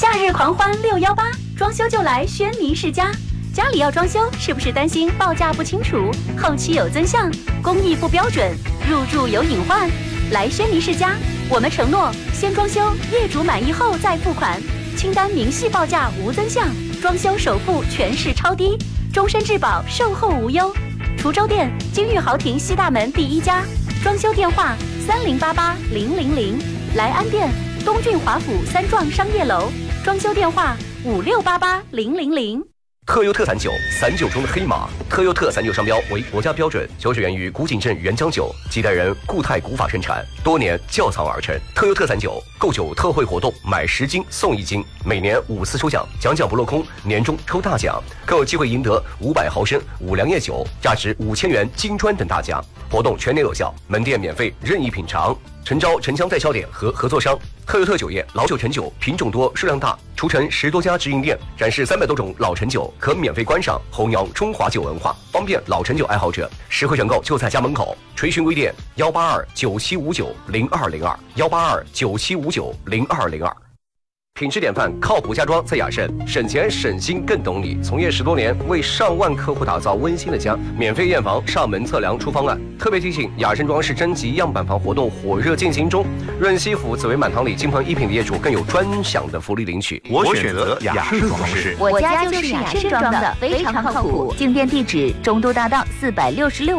夏日狂欢618，装修就来轩尼诗家。家里要装修，是不是担心报价不清楚，后期有增项，工艺不标准，入住有隐患？来轩尼诗家，我们承诺先装修，业主满意后再付款，清单明细报价无增项，装修首付全是超低，终身质保，售后无忧。滁州店金玉豪庭西大门第1家，装修电话30880000，来安店东郡华府3幢商业楼，装修电话56880000。 特优特散酒，散酒中的黑马。特优特散酒商标为国家标准，酒水源于古井镇原浆酒，几代人固态古法生产，多年窖藏而成。特优特散酒购酒特惠活动，买10斤送1斤，每年5次抽奖，奖不落空，年终抽大奖，更有机会赢得500毫升五粮液酒，价值5000元金砖等大奖。活动全年有效，门店免费任意品尝。诚招城乡代销点和合作商。特优特酒业老酒陈酒，品种多，数量大，除城10多家直营店，展示300多种老陈酒，可免费观赏，弘扬中华酒文化，方便老陈酒爱好者。实惠选购就在家门口。垂询微店18297590201，18297590202。品质典范，靠谱家装在雅盛，省钱省心更懂你。从业10多年，为上万客户打造温馨的家，免费验房、上门测量出方案。特别提醒，雅盛装饰征集样板房活动火热进行中，润西府紫薇满堂里金鹏一品的业主更有专享的福利领取。 我选择雅盛装饰， 我家就是雅盛装的，非常靠谱。进店地址：中都大道466